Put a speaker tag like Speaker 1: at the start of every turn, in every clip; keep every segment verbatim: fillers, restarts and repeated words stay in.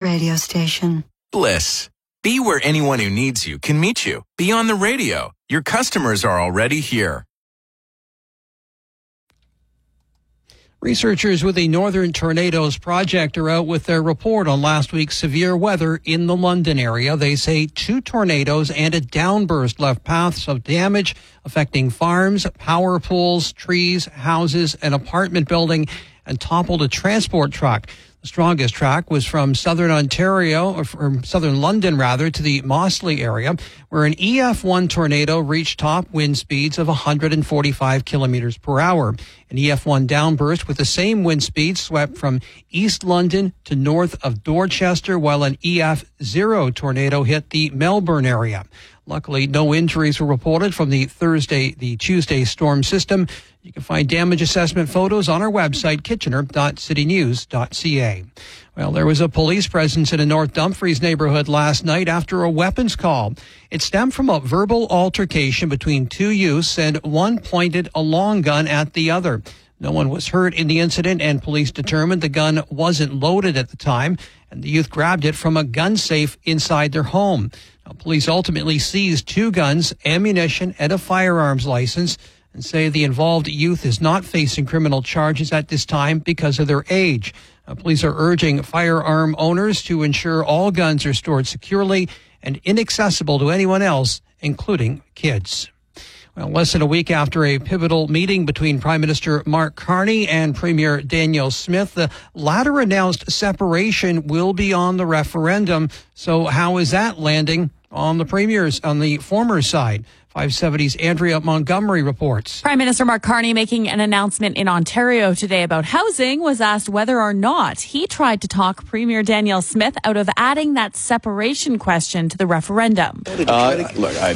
Speaker 1: radio station.
Speaker 2: Bliss. Be where anyone who needs you can meet you. Be on the radio. Your customers are already here.
Speaker 3: Researchers with the Northern Tornadoes Project are out with their report on last week's severe weather in the London area. They say two tornadoes and a downburst left paths of damage affecting farms, power poles, trees, houses, an apartment building, and toppled a transport truck. The strongest track was from southern Ontario, or from southern London rather, to the Mossley area, where an E F one tornado reached top wind speeds of one hundred forty-five kilometers per hour. An E F one downburst with the same wind speed swept from East London to north of Dorchester, while an E F zero tornado hit the Melbourne area. Luckily, no injuries were reported from the Thursday, the Tuesday storm system. You can find damage assessment photos on our website, kitchener dot city news dot c a. Well, there was a police presence in a North Dumfries neighborhood last night after a weapons call. It stemmed from a verbal altercation between two youths, and one pointed a long gun at the other. No one was hurt in the incident, and police determined the gun wasn't loaded at the time, and the youth grabbed it from a gun safe inside their home. Now, police ultimately seized two guns, ammunition, and a firearms license, and say the involved youth is not facing criminal charges at this time because of their age. Now, police are urging firearm owners to ensure all guns are stored securely and inaccessible to anyone else, including kids. Well, less than a week after a pivotal meeting between Prime Minister Mark Carney and Premier Danielle Smith, the latter announced separation will be on the referendum. So how is that landing on the Premier's, on the former side? five seventy's Andrea Montgomery reports.
Speaker 4: Prime Minister Mark Carney, making an announcement in Ontario today about housing, was asked whether or not he tried to talk Premier Danielle Smith out of adding that separation question to the referendum.
Speaker 5: Uh, look, I,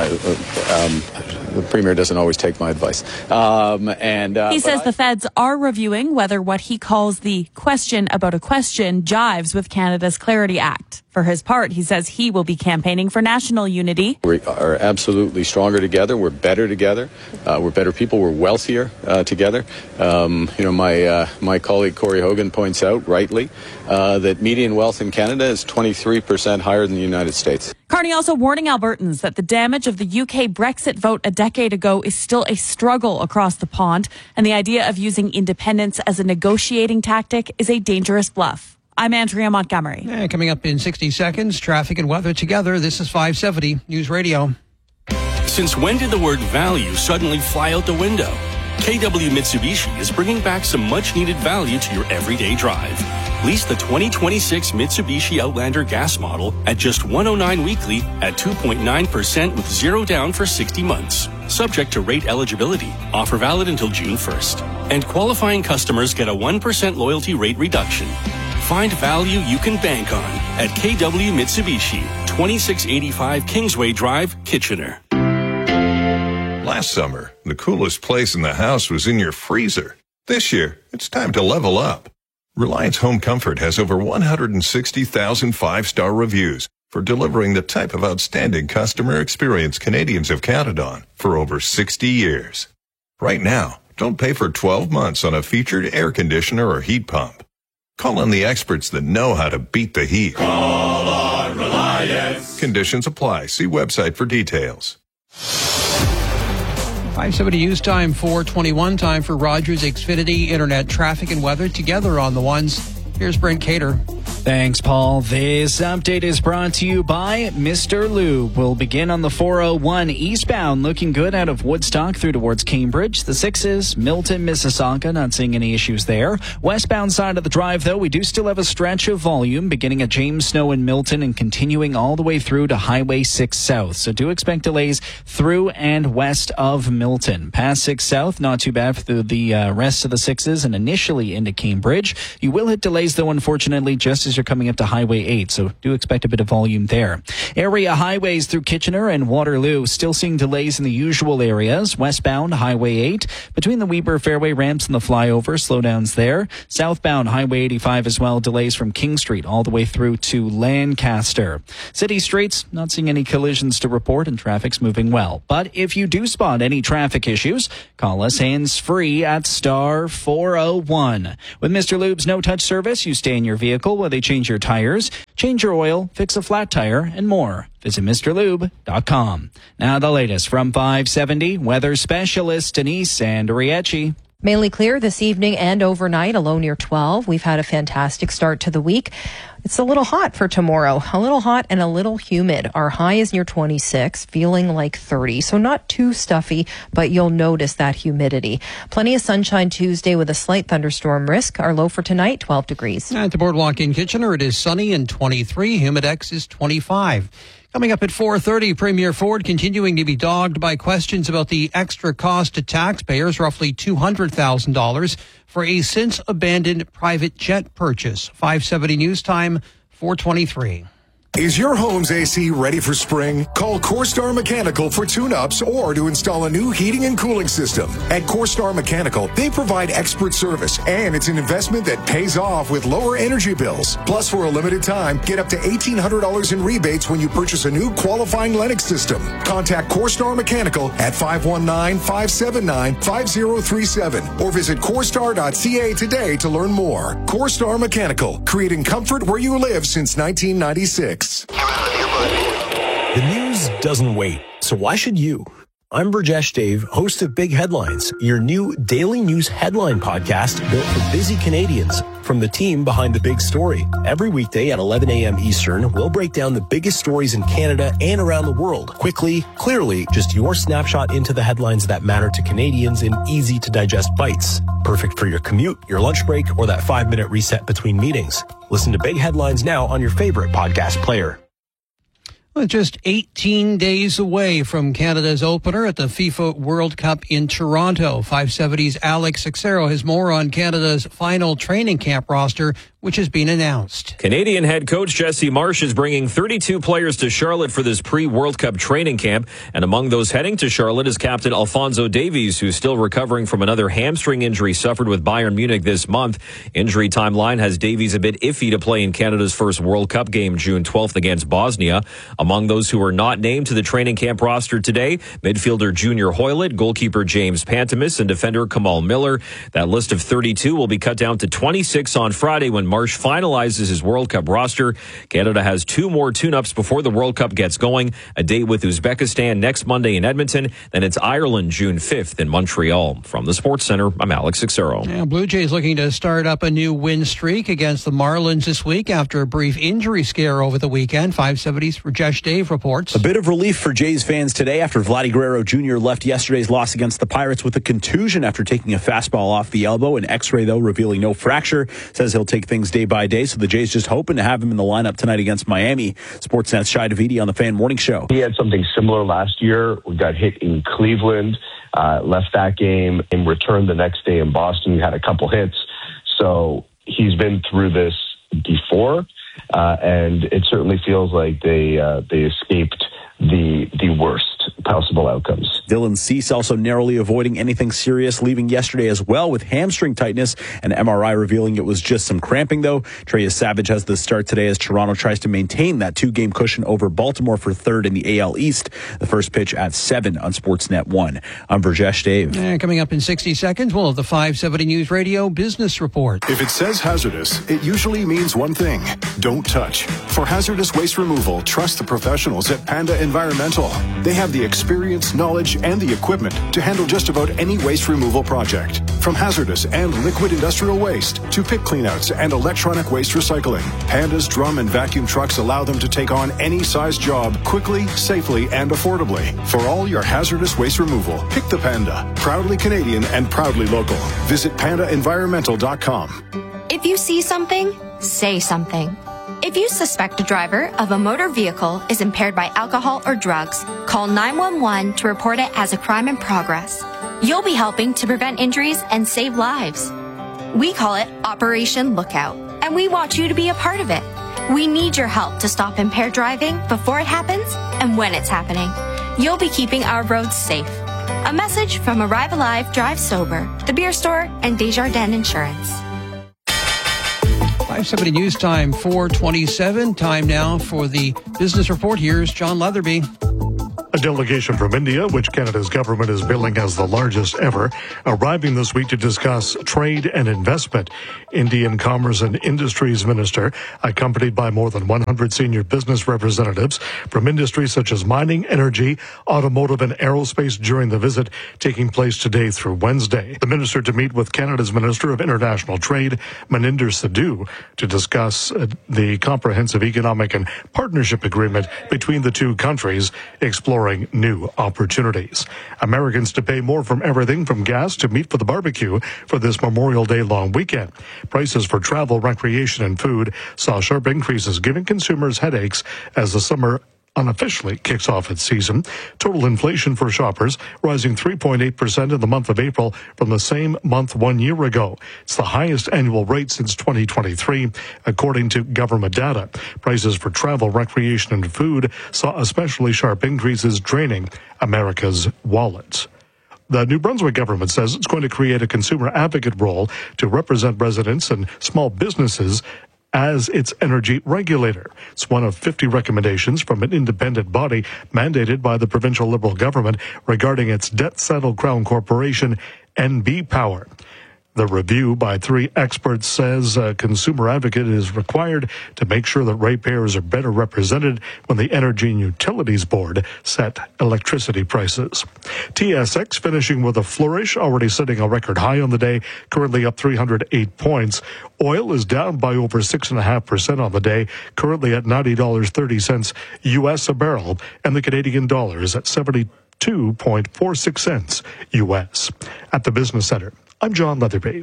Speaker 5: uh, um, the Premier doesn't always take my advice. Um, and uh,
Speaker 4: He says
Speaker 5: I,
Speaker 4: the feds are reviewing whether what he calls the question about a question jives with Canada's Clarity Act. For his part, he says he will be campaigning for national unity.
Speaker 5: We are absolutely stronger together. We're better together. Uh, we're better people. We're wealthier uh, together. Um, you know, my uh, my colleague Corey Hogan points out rightly uh, that median wealth in Canada is twenty-three percent higher than the United States.
Speaker 4: Carney also warning Albertans that the damage of the U K Brexit vote a decade ago is still a struggle across the pond, and the idea of using independence as a negotiating tactic is a dangerous bluff. I'm Andrea Montgomery.
Speaker 3: And coming up in sixty seconds, traffic and weather together. This is five seventy News Radio.
Speaker 6: Since when did the word value suddenly fly out the window? K W Mitsubishi is bringing back some much-needed value to your everyday drive. Lease the twenty twenty-six Mitsubishi Outlander gas model at just one hundred nine weekly at two point nine percent with zero down for sixty months. Subject to rate eligibility. Offer valid until June first. And qualifying customers get a one percent loyalty rate reduction. Find value you can bank on at K W Mitsubishi, twenty-six eighty-five Kingsway Drive, Kitchener.
Speaker 7: Last summer, the coolest place in the house was in your freezer. This year, it's time to level up. Reliance Home Comfort has over one hundred sixty thousand five-star reviews for delivering the type of outstanding customer experience Canadians have counted on for over sixty years. Right now, don't pay for twelve months on a featured air conditioner or heat pump. Call on the experts that know how to beat the heat.
Speaker 8: Call on Reliance.
Speaker 7: Conditions apply. See website for details.
Speaker 3: five seventy News Time, four twenty-one time for Rogers Xfinity Internet traffic and weather together on the ones. Here's Brent Cater.
Speaker 9: Thanks, Paul. This update is brought to you by Mister Lube. We'll begin on the four oh one eastbound, looking good out of Woodstock through towards Cambridge. The sixes, Milton, Mississauga, not seeing any issues there. Westbound side of the drive, though, we do still have a stretch of volume beginning at James Snow in Milton and continuing all the way through to Highway six South. So do expect delays through and west of Milton. Past six South, not too bad for the uh, rest of the sixes and initially into Cambridge. You will hit delays, though, unfortunately, just as you're coming up to Highway eight, so do expect a bit of volume there. Area highways through Kitchener and Waterloo, still seeing delays in the usual areas. Westbound, Highway eight, between the Weber Fairway ramps and the flyover, slowdowns there. Southbound, Highway eighty-five as well, delays from King Street all the way through to Lancaster. City streets, not seeing any collisions to report, and traffic's moving well. But if you do spot any traffic issues, call us hands-free at star four oh one. With Mister Lube's no-touch service, service, you stay in your vehicle while they change your tires, change your oil, fix a flat tire, and more. Visit Mister Lube dot com. Now the latest from five seventy, weather specialist Denise Andriecci.
Speaker 1: Mainly clear this evening and overnight, a low near twelve. We've had a fantastic start to the week. It's a little hot for tomorrow, a little hot and a little humid. Our high is near twenty-six, feeling like thirty, so not too stuffy, but you'll notice that humidity. Plenty of sunshine Tuesday with a slight thunderstorm risk. Our low for tonight, twelve degrees.
Speaker 3: At the Boardwalk in Kitchener, it is sunny and twenty-three. Humidex is twenty-five. Coming up at four thirty, Premier Ford continuing to be dogged by questions about the extra cost to taxpayers, roughly two hundred thousand dollars, for a since-abandoned private jet purchase. five seventy News Time, four twenty-three.
Speaker 10: Is your home's A C ready for spring? Call CoreStar Mechanical for tune-ups or to install a new heating and cooling system. At CoreStar Mechanical, they provide expert service, and it's an investment that pays off with lower energy bills. Plus, for a limited time, get up to eighteen hundred dollars in rebates when you purchase a new qualifying Lennox system. Contact CoreStar Mechanical at five one nine, five seven nine, five zero three seven or visit CoreStar dot C A today to learn more. CoreStar Mechanical, creating comfort where you live since nineteen ninety-six.
Speaker 11: The news doesn't wait, so why should you? I'm Burjesh Dave, host of Big Headlines, your new daily news headline podcast built for busy Canadians. From the team behind the big story. Every weekday at eleven a.m. Eastern, we'll break down the biggest stories in Canada and around the world. Quickly, clearly, just your snapshot into the headlines that matter to Canadians in easy-to-digest bites. Perfect for your commute, your lunch break, or that five-minute reset between meetings. Listen to Big Headlines now on your favorite podcast player.
Speaker 3: Well, just eighteen days away from Canada's opener at the FIFA World Cup in Toronto. five seventy's Alex Sixero has more on Canada's final training camp roster, which has been announced.
Speaker 12: Canadian head coach Jesse Marsh is bringing thirty-two players to Charlotte for this pre-World Cup training camp. And among those heading to Charlotte is captain Alphonso Davies, who's still recovering from another hamstring injury suffered with Bayern Munich this month. Injury timeline has Davies a bit iffy to play in Canada's first World Cup game June twelfth against Bosnia. Among those who are not named to the training camp roster today, midfielder Junior Hoylett, goalkeeper James Pantemis, and defender Kamal Miller. That list of thirty-two will be cut down to twenty-six on Friday when Marsh finalizes his World Cup roster. Canada has two more tune-ups before the World Cup gets going. A date with Uzbekistan next Monday in Edmonton. Then it's Ireland June fifth in Montreal. From the Sports Center, I'm Alex Sixero.
Speaker 3: Yeah, Blue Jays looking to start up a new win streak against the Marlins this week after a brief injury scare over the weekend. five seventy's Rajesh Dave reports.
Speaker 13: A bit of relief for Jays fans today after Vladdy Guerrero Junior left yesterday's loss against the Pirates with a contusion after taking a fastball off the elbow. An x-ray, though, revealing no fracture. Says he'll take things day by day, so the Jays just hoping to have him in the lineup tonight against Miami. Sportsnet's Shai Davidi on the Fan Morning Show.
Speaker 14: He had something similar last year. We got hit in Cleveland, uh, left that game, and returned the next day in Boston. He had a couple hits. So he's been through this before, uh, and it certainly feels like they uh, they escaped the the worst possible outcomes.
Speaker 13: Dylan Cease also narrowly avoiding anything serious, leaving yesterday as well with hamstring tightness, an M R I revealing it was just some cramping, though. Trey Savage has the start today as Toronto tries to maintain that two-game cushion over Baltimore for third in the A L East. The first pitch at seven on Sportsnet one. I'm Burjesh Dave.
Speaker 3: And coming up in sixty seconds, we'll have the five seventy News Radio Business Report.
Speaker 10: If it says hazardous, it usually means one thing: don't touch. For hazardous waste removal, trust the professionals at Panda Environmental. They have the experience, knowledge, and the equipment to handle just about any waste removal project. From hazardous and liquid industrial waste to pit cleanouts and electronic waste recycling, Panda's drum and vacuum trucks allow them to take on any size job quickly, safely, and affordably. For all your hazardous waste removal, pick the Panda. Proudly Canadian and proudly local. Visit panda environmental dot com.
Speaker 15: If you see something, say something. If you suspect a driver of a motor vehicle is impaired by alcohol or drugs, call nine one one to report it as a crime in progress. You'll be helping to prevent injuries and save lives. We call it Operation Lookout, and we want you to be a part of it. We need your help to stop impaired driving before it happens and when it's happening. You'll be keeping our roads safe. A message from Arrive Alive, Drive Sober, The Beer Store, and Desjardins Insurance.
Speaker 3: five seventy News Time, four twenty-seven. Time now for the Business Report. Here's John Leatherby.
Speaker 16: A delegation from India, which Canada's government is billing as the largest ever, arriving this week to discuss trade and investment. Indian Commerce and Industries Minister, accompanied by more than one hundred senior business representatives from industries such as mining, energy, automotive, and aerospace during the visit taking place today through Wednesday. The minister to meet with Canada's Minister of International Trade, Maninder Sidhu, to discuss uh, the comprehensive economic and partnership agreement between the two countries, exploring new opportunities. Americans to pay more from everything from gas to meat for the barbecue for this Memorial Day long weekend. Prices for travel, recreation, and food saw sharp increases, giving consumers headaches as the summer unofficially kicks off its season. Total inflation for shoppers rising three point eight percent in the month of April from the same month one year ago. It's the highest annual rate since twenty twenty-three, according to government data. Prices for travel, recreation, and food saw especially sharp increases, draining America's wallets. The New Brunswick government says it's going to create a consumer advocate role to represent residents and small businesses as its energy regulator. It's one of fifty recommendations from an independent body mandated by the provincial Liberal government regarding its debt-settled Crown Corporation, N B Power. The review by three experts says a consumer advocate is required to make sure that ratepayers are better represented when the Energy and Utilities Board set electricity prices. T S X finishing with a flourish, already setting a record high on the day, currently up three hundred eight points. Oil is down by over six point five percent on the day, currently at ninety dollars and thirty cents U S a barrel, and the Canadian dollar is at seventy-two point four six cents U S. At the Business Center, I'm John Leatherby.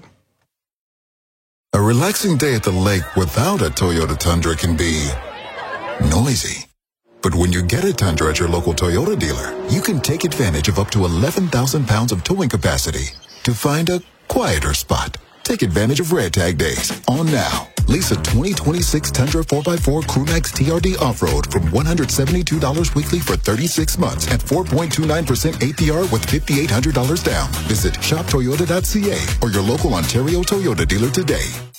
Speaker 17: A relaxing day at the lake without a Toyota Tundra can be noisy. But when you get a Tundra at your local Toyota dealer, you can take advantage of up to eleven thousand pounds of towing capacity to find a quieter spot. Take advantage of Red Tag Days on now. Lease a twenty twenty-six Tundra four by four Crewmax T R D Off-Road from one hundred seventy-two dollars weekly for thirty-six months at four point two nine percent A P R with five thousand eight hundred dollars down. Visit shop toyota dot c a or your local Ontario Toyota dealer today.